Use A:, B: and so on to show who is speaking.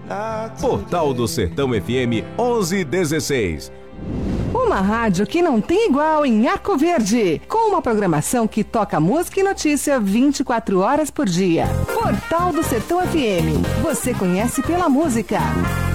A: Portal do Sertão FM 1116.
B: Uma rádio que não tem igual em Arco Verde, com uma programação que toca música e notícia 24 horas por dia. Portal do Sertão FM, você conhece pela música.